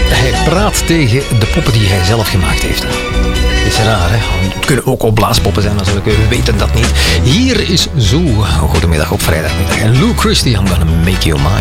Hij praat tegen de poppen die hij zelf gemaakt heeft. Is raar, hè? Het kunnen ook al blaaspoppen zijn natuurlijk. We weten dat niet. Hier is Zoo. Goedemiddag op vrijdagmiddag. En Lou Christie, I'm gonna make you mine.